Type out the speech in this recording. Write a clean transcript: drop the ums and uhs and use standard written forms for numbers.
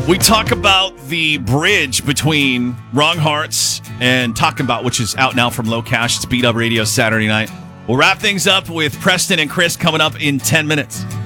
We talk about the bridge between Wrong Hearts and Talking About, which is out now from Low Cash. It's Beat Up Radio Saturday night. We'll wrap things up with Preston and Chris coming up in 10 minutes.